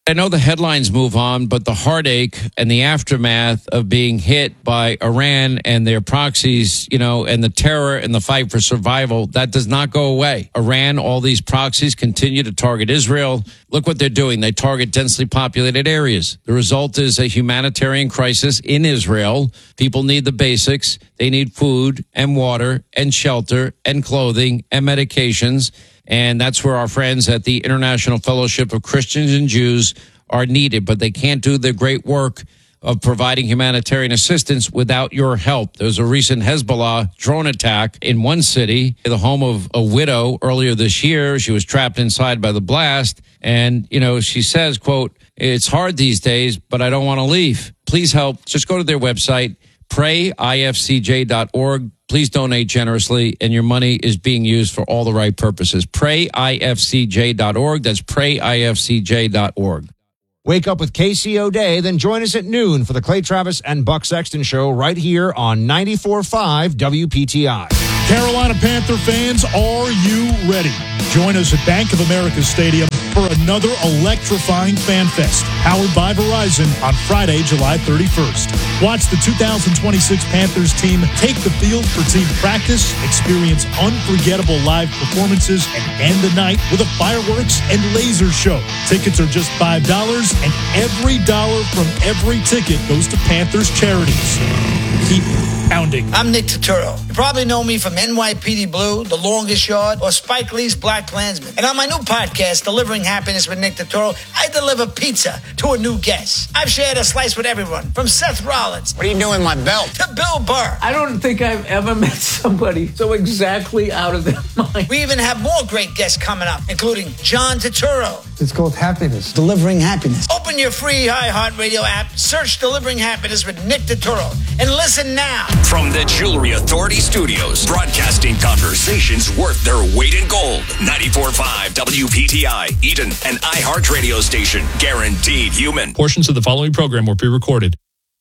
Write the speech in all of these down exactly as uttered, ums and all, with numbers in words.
I know the headlines move on, but the heartache and the aftermath of being hit by Iran and their proxies, you know, and the terror and the fight for survival, that does not go away. Iran, all these proxies continue to target Israel. Look what they're doing. They target densely populated areas. The result is a humanitarian crisis in Israel. People need the basics. They need food and water and shelter and clothing and medications. And that's where our friends at the International Fellowship of Christians and Jews are needed. But they can't do the great work of providing humanitarian assistance without your help. There was a recent Hezbollah drone attack in one city, the home of a widow earlier this year. She was trapped inside by the blast. And, you know, she says, quote, "It's hard these days, but I don't want to leave. Please help." Just go to their website, pray I F C J dot org. Please donate generously, and your money is being used for all the right purposes. pray I F C J dot org. That's pray I F C J dot org. Wake up with K C O'Day, then join us at noon for the Clay Travis and Buck Sexton Show right here on ninety-four point five W P T I. Carolina Panther fans, are you ready? Join us at Bank of America Stadium for another electrifying fan fest, powered by Verizon, on Friday, July thirty-first. Watch the two thousand twenty-six Panthers team take the field for team practice, experience unforgettable live performances, and end the night with a fireworks and laser show. Tickets are just five dollars, and every dollar from every ticket goes to Panthers charities. Keep pounding. I'm Nick Turturro. You probably know me from N Y P D Blue, The Longest Yard, or Spike Lee's Black Klansman. And on my new podcast, Delivering Happiness with Nick Turturro, I deliver pizza to a new guest. I've shared a slice with everyone, from Seth Rollins. What are you doing with my belt? To Bill Burr. I don't think I've ever met somebody so exactly out of their mind. We even have more great guests coming up, including John Turturro. It's called Happiness. Delivering Happiness. Open your free iHeartRadio app, search Delivering Happiness with Nick Turturro, and listen now. From the Jewelry Authority Studios, broadcasting conversations worth their weight in gold. ninety-four point five W P T I, Eden, an iHeart radio station. Guaranteed human. Portions of the following program were pre-recorded.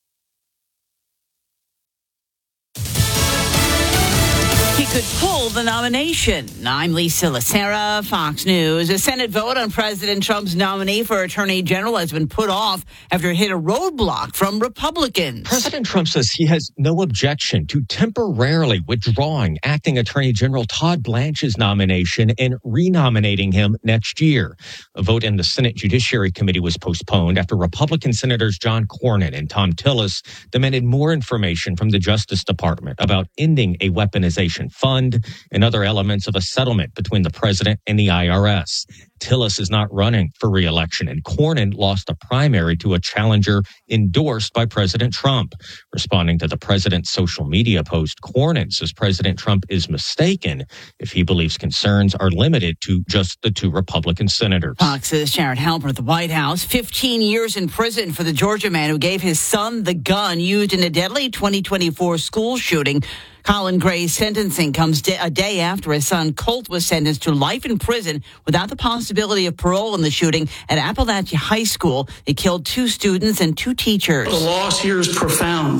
He could pull the nomination. I'm Lisa Lacera, Fox News. A Senate vote on President Trump's nominee for Attorney General has been put off after it hit a roadblock from Republicans. President Trump says he has no objection to temporarily withdrawing Acting Attorney General Todd Blanche's nomination and renominating him next year. A vote in the Senate Judiciary Committee was postponed after Republican Senators John Cornyn and Thom Tillis demanded more information from the Justice Department about ending a weaponization fund and other elements of a settlement between the president and the I R S. Tillis is not running for re-election, and Cornyn lost a primary to a challenger endorsed by President Trump. Responding to the president's social media post, Cornyn says President Trump is mistaken if he believes concerns are limited to just the two Republican senators. Fox's Jared Halper at the White House. fifteen years in prison for the Georgia man who gave his son the gun used in a deadly twenty twenty-four school shooting. Colin Gray's sentencing comes a day after his son Colt was sentenced to life in prison without the possibility of parole in the shooting at Appalachia High School. It killed two students and two teachers. The loss here is profound,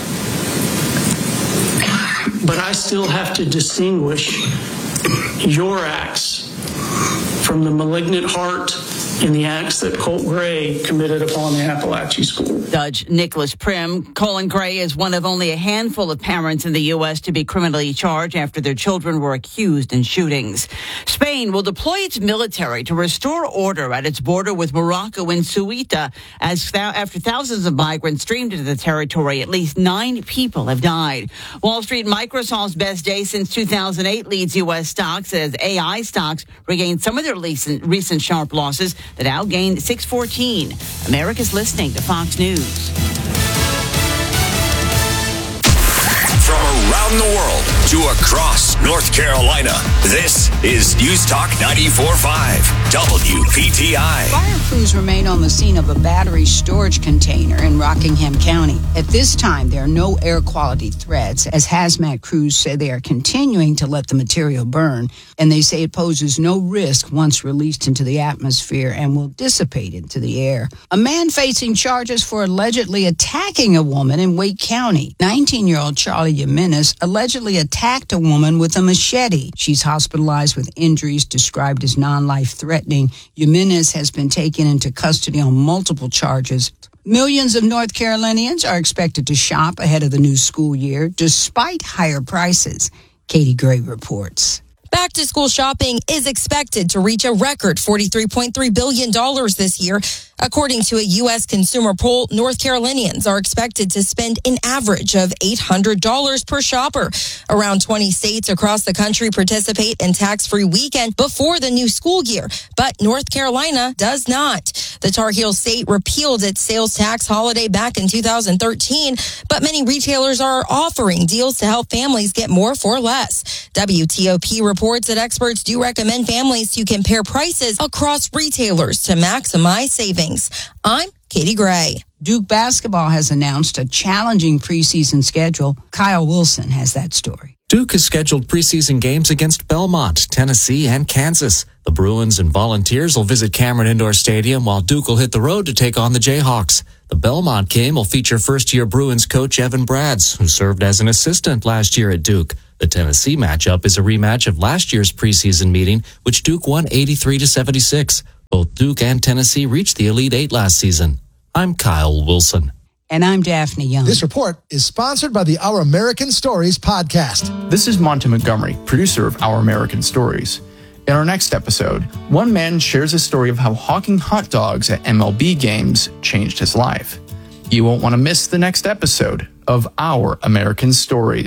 but I still have to distinguish your acts from the malignant heart in the acts that Colt Gray committed upon the Appalachia School. Judge Nicholas Prim, Colin Gray is one of only a handful of parents in the U S to be criminally charged after their children were accused in shootings. Spain will deploy its military to restore order at its border with Morocco in Ceuta. As th- after thousands of migrants streamed into the territory, at least nine people have died. Wall Street, Microsoft's best day since two thousand eight leads U S stocks as A I stocks regained some of their recent, recent sharp losses. The Dow gained six fourteen. America's listening to Fox News. From around the world to across North Carolina, this is News Talk ninety-four point five W P T I. Fire crews remain on the scene of a battery storage container in Rockingham County. At this time, there are no air quality threats, as hazmat crews say they are continuing to let the material burn, and they say it poses no risk once released into the atmosphere and will dissipate into the air. A man facing charges for allegedly attacking a woman in Wake County. nineteen-year-old Charlie Jimenez allegedly attacked attacked a woman with a machete. She's hospitalized with injuries described as non-life-threatening. Jimenez has been taken into custody on multiple charges. Millions of North Carolinians are expected to shop ahead of the new school year despite higher prices. Katie Gray reports. Back-to-school shopping is expected to reach a record forty-three point three billion dollars this year. According to a U S consumer poll, North Carolinians are expected to spend an average of eight hundred dollars per shopper. Around twenty states across the country participate in tax-free weekend before the new school year, but North Carolina does not. The Tar Heel state repealed its sales tax holiday back in two thousand thirteen, but many retailers are offering deals to help families get more for less. W T O P reports that experts do recommend families to compare prices across retailers to maximize savings. I'm Katie Gray. Duke basketball has announced a challenging preseason schedule. Kyle Wilson has that story. Duke has scheduled preseason games against Belmont, Tennessee, and Kansas. The Bruins and Volunteers will visit Cameron Indoor Stadium, while Duke will hit the road to take on the Jayhawks. The Belmont game will feature first-year Bruins coach Evan Brads, who served as an assistant last year at Duke. The Tennessee matchup is a rematch of last year's preseason meeting, which Duke won eighty-three to seventy-six. Both Duke and Tennessee reached the Elite Eight last season. I'm Kyle Wilson. And I'm Daphne Young. This report is sponsored by the Our American Stories podcast. This is Monty Montgomery, producer of Our American Stories. In our next episode, one man shares a story of how hawking hot dogs at M L B games changed his life. You won't want to miss the next episode of Our American Stories.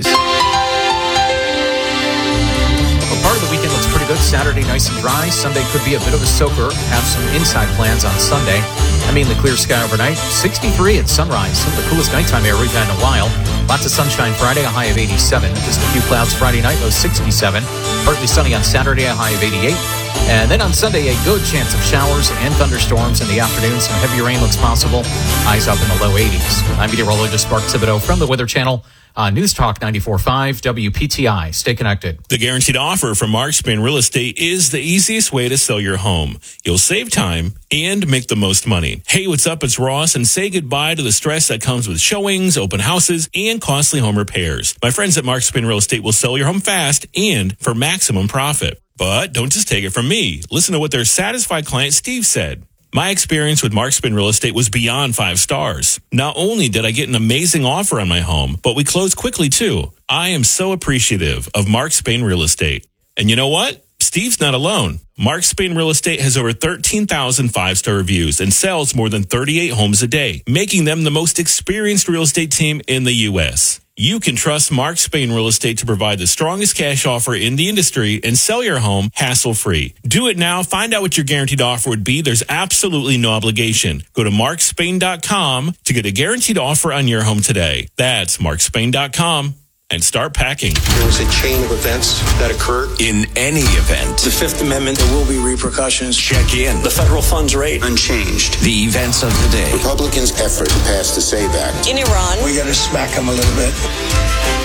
Well, part of the weekend looks pretty good. Saturday, nice and dry. Sunday could be a bit of a soaker. Have some inside plans on Sunday. I mean, the clear sky overnight. sixty-three at sunrise. Some of the coolest nighttime air we've had in a while. Lots of sunshine Friday, a high of eighty-seven. Just a few clouds Friday night, low sixty-seven. Partly sunny on Saturday, a high of eighty-eight. And then on Sunday, a good chance of showers and thunderstorms in the afternoon. Some heavy rain looks possible. Highs up in the low eighties. I'm meteorologist Mark Thibodeau from the Weather Channel on News Talk ninety-four point five W P T I. Stay connected. The guaranteed offer from Mark Spain Real Estate is the easiest way to sell your home. You'll save time and make the most money. Hey, what's up? It's Ross, and say goodbye to the stress that comes with showings, open houses, and costly home repairs. My friends at Mark Spain Real Estate will sell your home fast and for maximum profit. But don't just take it from me. Listen to what their satisfied client Steve said. My experience with Mark Spain Real Estate was beyond five stars. Not only did I get an amazing offer on my home, but we closed quickly too. I am so appreciative of Mark Spain Real Estate. And you know what? Steve's not alone. Mark Spain Real Estate has over thirteen thousand five-star reviews and sells more than thirty-eight homes a day, making them the most experienced real estate team in the U S You can trust Mark Spain Real Estate to provide the strongest cash offer in the industry and sell your home hassle-free. Do it now. Find out what your guaranteed offer would be. There's absolutely no obligation. Go to mark spain dot com to get a guaranteed offer on your home today. That's mark spain dot com. And start packing. There was a chain of events that occurred. In any event, The Fifth Amendment, there will be repercussions. check in. The federal funds rate, unchanged. The events of the day. Republicans' effort to pass the SAVE Act. In Iran. We got to smack them a little bit.